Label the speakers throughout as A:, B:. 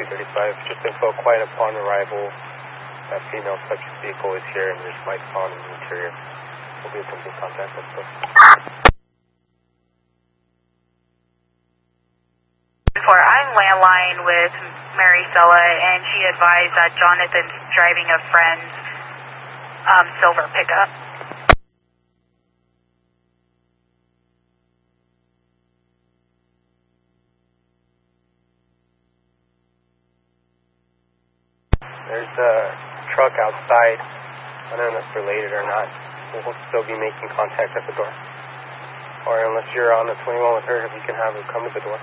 A: 235. Just info, quiet upon arrival. That female subject vehicle is here and there's lights on in the interior. We'll be attempting contact. Let's go.
B: I'm landline with Maricela, and she advised that Jonathan's driving a friend's silver pickup.
A: There's a truck outside. I don't know if it's related or not. We'll still be making contact at the door. Or unless you're on the 21 with her, we can have her come to the door.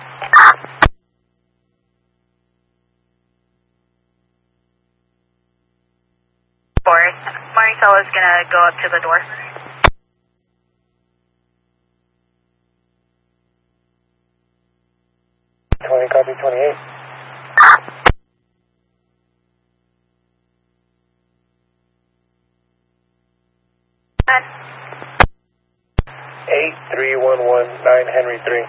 B: Maricela's gonna go up to the door.
A: Copy 28.
B: And
A: 83119 Henry 3.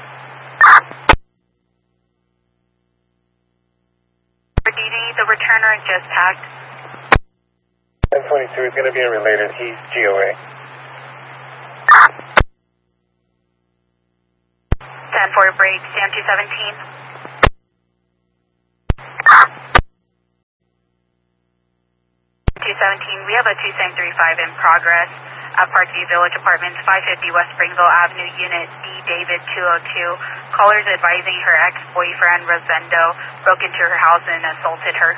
B: do you need the returner just packed?
A: 1022 is going to be a related. He's GOA.
B: 10-4 break, Sam 217. We have a 2735 in progress at Parkview Village Apartments, 550 West Springville Avenue, Unit D, David 202. Callers advising her ex-boyfriend, Rosendo, broke into her house and assaulted her.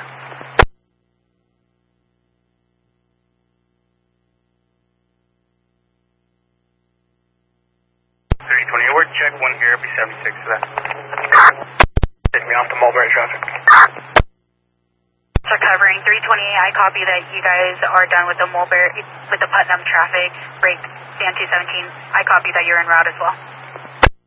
A: 320, we're check 1 here, be 76 for that. Take me off the Mulberry traffic.
B: So covering 328, I copy that you guys are done with the Putnam traffic break, Sam 217. I copy that you're en route as well.